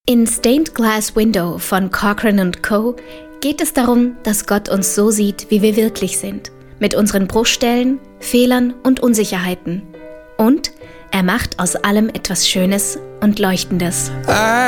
In Stained Glass Window von Cochran & Co. geht es darum, dass Gott uns so sieht, wie wir wirklich sind, mit unseren Bruchstellen, Fehlern und Unsicherheiten. Und er macht aus allem etwas Schönes und Leuchtendes.